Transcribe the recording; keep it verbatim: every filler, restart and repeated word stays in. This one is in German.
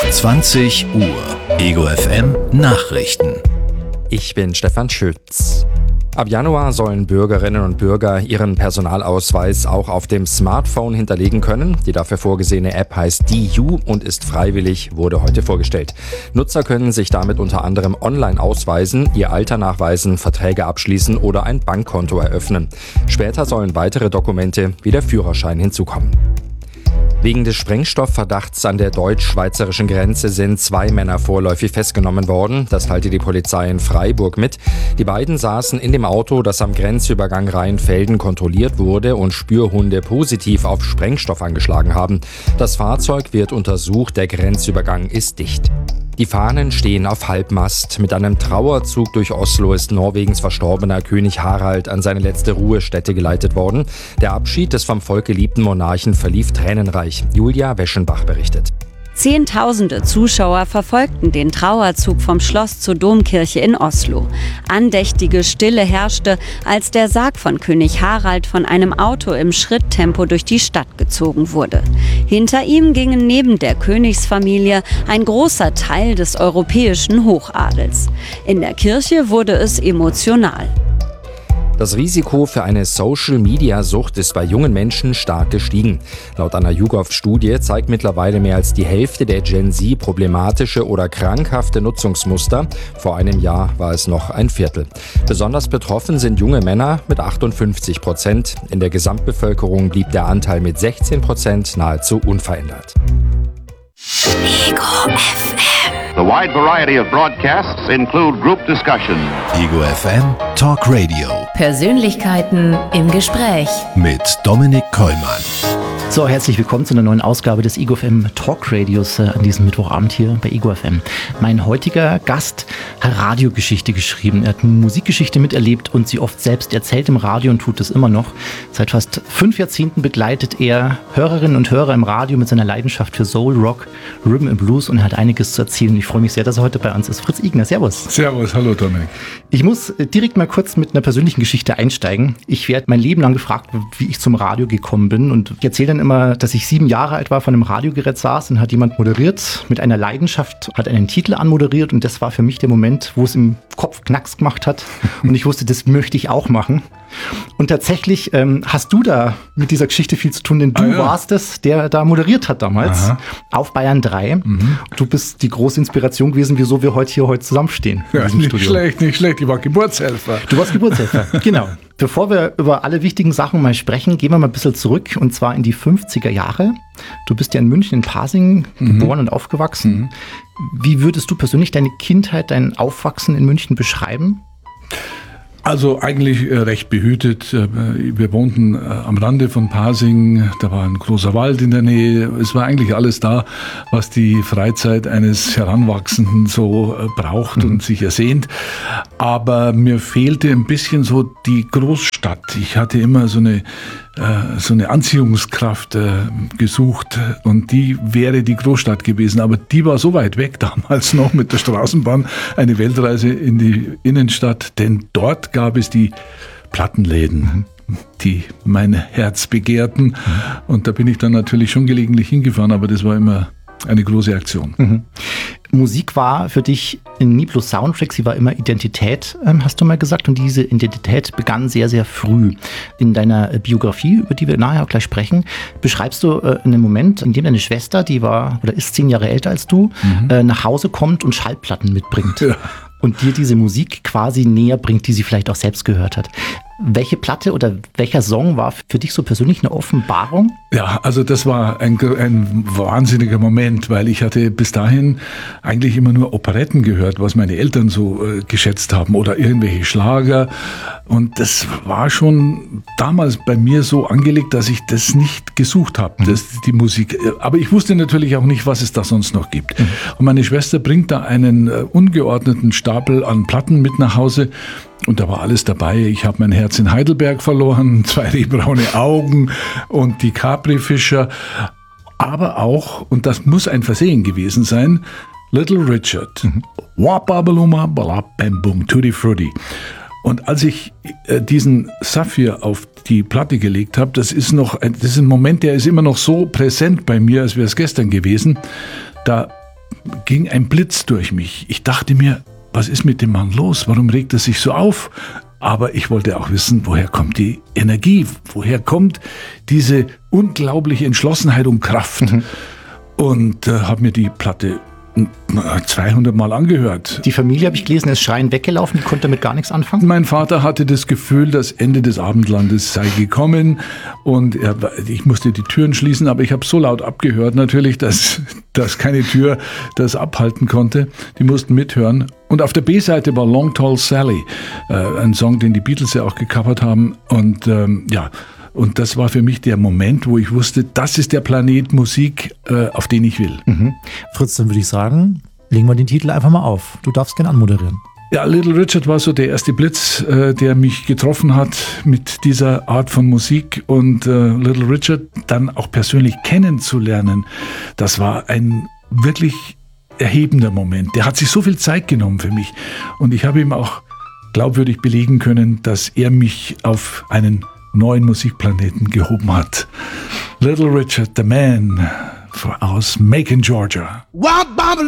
zwanzig Uhr. Ego F M Nachrichten. Ich bin Stefan Schütz. Ab Januar sollen Bürgerinnen und Bürger ihren Personalausweis auch auf dem Smartphone hinterlegen können. Die dafür vorgesehene App heißt D U und ist freiwillig, wurde heute vorgestellt. Nutzer können sich damit unter anderem online ausweisen, ihr Alter nachweisen, Verträge abschließen oder ein Bankkonto eröffnen. Später sollen weitere Dokumente wie der Führerschein hinzukommen. Wegen des Sprengstoffverdachts an der deutsch-schweizerischen Grenze sind zwei Männer vorläufig festgenommen worden. Das teilte die Polizei in Freiburg mit. Die beiden saßen in dem Auto, das am Grenzübergang Rheinfelden kontrolliert wurde und Spürhunde positiv auf Sprengstoff angeschlagen haben. Das Fahrzeug wird untersucht, der Grenzübergang ist dicht. Die Fahnen stehen auf Halbmast. Mit einem Trauerzug durch Oslo ist Norwegens verstorbener König Harald an seine letzte Ruhestätte geleitet worden. Der Abschied des vom Volk geliebten Monarchen verlief tränenreich. Julia Weschenbach berichtet. Zehntausende Zuschauer verfolgten den Trauerzug vom Schloss zur Domkirche in Oslo. Andächtige Stille herrschte, als der Sarg von König Harald von einem Auto im Schritttempo durch die Stadt gezogen wurde. Hinter ihm gingen neben der Königsfamilie ein großer Teil des europäischen Hochadels. In der Kirche wurde es emotional. Das Risiko für eine Social-Media-Sucht ist bei jungen Menschen stark gestiegen. Laut einer YouGov-Studie zeigt mittlerweile mehr als die Hälfte der Gen Z problematische oder krankhafte Nutzungsmuster. Vor einem Jahr war es noch ein Viertel. Besonders betroffen sind junge Männer mit achtundfünfzig Prozent. In der Gesamtbevölkerung blieb der Anteil mit sechzehn Prozent nahezu unverändert. Ego F M. The wide variety of broadcasts include group discussion. Ego F M Talk Radio. Persönlichkeiten im Gespräch. Mit Dominik Kollmann. So, herzlich willkommen zu einer neuen Ausgabe des Ego F M Talk Radios äh, an diesem Mittwochabend hier bei Ego F M. Mein heutiger Gast hat Radiogeschichte geschrieben. Er hat Musikgeschichte miterlebt und sie oft selbst erzählt im Radio und tut es immer noch. Seit fast fünf Jahrzehnten begleitet er Hörerinnen und Hörer im Radio mit seiner Leidenschaft für Soul, Rock, Rhythm and Blues und er hat einiges zu erzählen. Ich freue mich sehr, dass er heute bei uns ist. Fritz Igner, servus. Servus, hallo Dominik. Ich muss direkt mal kurz mit einer persönlichen Geschichte einsteigen. Ich werde mein Leben lang gefragt, wie ich zum Radio gekommen bin und ich erzähle dann immer, dass ich sieben Jahre alt war, vor einem Radiogerät saß und hat jemand moderiert mit einer Leidenschaft, hat einen Titel anmoderiert und das war für mich der Moment, wo es im Kopf Knacks gemacht hat und ich wusste, das möchte ich auch machen. Und tatsächlich ähm, hast du da mit dieser Geschichte viel zu tun, denn du ah, ja. warst es, der da moderiert hat damals. Aha. Auf Bayern drei. Mhm. Du bist die große Inspiration gewesen, wieso wir heute hier heute zusammenstehen. Ja, nicht Studio. schlecht, nicht schlecht. Ich war Geburtshelfer. Du warst Geburtshelfer, genau. Bevor wir über alle wichtigen Sachen mal sprechen, gehen wir mal ein bisschen zurück und zwar in die fünfziger Jahre. Du bist ja in München, in Pasing mhm. geboren und aufgewachsen. Mhm. Wie würdest du persönlich deine Kindheit, dein Aufwachsen in München beschreiben? Also eigentlich äh, recht behütet. Äh, wir wohnten äh, am Rande von Pasing, da war ein großer Wald in der Nähe. Es war eigentlich alles da, was die Freizeit eines Heranwachsenden so äh, braucht mhm. und sich ersehnt. Aber mir fehlte ein bisschen so die Großstadt. Ich hatte immer so eine so eine Anziehungskraft äh, gesucht und die wäre die Großstadt gewesen, aber die war so weit weg damals noch mit der Straßenbahn, eine Weltreise in die Innenstadt, denn dort gab es die Plattenläden, die mein Herz begehrten mhm. und da bin ich dann natürlich schon gelegentlich hingefahren, aber das war immer eine große Aktion. Mhm. Musik war für dich nie bloß Soundtrack, sie war immer Identität, hast du mal gesagt. Und diese Identität begann sehr, sehr früh. In deiner Biografie, über die wir nachher auch gleich sprechen, beschreibst du einen Moment, in dem deine Schwester, die war oder ist zehn Jahre älter als du, mhm. nach Hause kommt und Schallplatten mitbringt. Ja. Und dir diese Musik quasi näher bringt, die sie vielleicht auch selbst gehört hat. Welche Platte oder welcher Song war für dich so persönlich eine Offenbarung? Ja, also das war ein, ein wahnsinniger Moment, weil ich hatte bis dahin eigentlich immer nur Operetten gehört, was meine Eltern so äh, geschätzt haben oder irgendwelche Schlager. Und das war schon damals bei mir so angelegt, dass ich das nicht gesucht habe, das, die Musik. Aber ich wusste natürlich auch nicht, was es da sonst noch gibt. Mhm. Und meine Schwester bringt da einen äh, ungeordneten Stapel an Platten mit nach Hause. Und da war alles dabei. Ich habe mein Herz in Heidelberg verloren, zwei rehbraune Augen und die Capri-Fischer. Aber auch, und das muss ein Versehen gewesen sein, Little Richard. Wapabaluma, balab, bam, bum, tutti frutti. Und als ich äh, diesen Saphir auf die Platte gelegt habe, das ist noch, ein, das ist ein Moment, der ist immer noch so präsent bei mir, als wäre es gestern gewesen. Da ging ein Blitz durch mich. Ich dachte mir, was ist mit dem Mann los? Warum regt er sich so auf? Aber ich wollte auch wissen, woher kommt die Energie? Woher kommt diese unglaubliche Entschlossenheit und Kraft? Mhm. Und äh, habe mir die Platte zweihundert Mal angehört. Die Familie, habe ich gelesen, ist schreiend weggelaufen, die konnte damit gar nichts anfangen? Mein Vater hatte das Gefühl, das Ende des Abendlandes sei gekommen und er, ich musste die Türen schließen, aber ich habe so laut abgehört natürlich, dass, dass keine Tür das abhalten konnte. Die mussten mithören. Und auf der B-Seite war Long Tall Sally, äh, ein Song, den die Beatles ja auch gecovert haben. Und ähm, ja, Und das war für mich der Moment, wo ich wusste, das ist der Planet Musik, äh, auf den ich will. Mhm. Fritz, dann würde ich sagen, legen wir den Titel einfach mal auf. Du darfst gerne anmoderieren. Ja, Little Richard war so der erste Blitz, äh, der mich getroffen hat mit dieser Art von Musik. Und äh, Little Richard dann auch persönlich kennenzulernen, das war ein wirklich erhebender Moment. Der hat sich so viel Zeit genommen für mich. Und ich habe ihm auch glaubwürdig belegen können, dass er mich auf einen neuen Musikplaneten gehoben hat. Little Richard, the man aus Macon, Georgia. Wow, Baba,